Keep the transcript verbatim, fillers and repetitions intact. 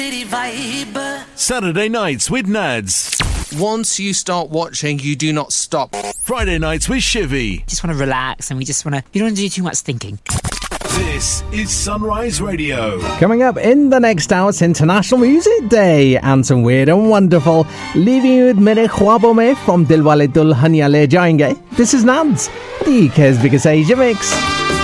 Saturday nights with Nads. Once you start watching, you do not stop. Friday nights with Shivy. Just want to relax and we just want to, you don't want to do too much thinking. This is Sunrise Radio. Coming up in the next hour, it's International Music Day and some weird and wonderful Leaving You with Mere Khwabon Mein from Dilwale Dulhania Le Jayenge. This is Nads, the U K's biggest Asia mix.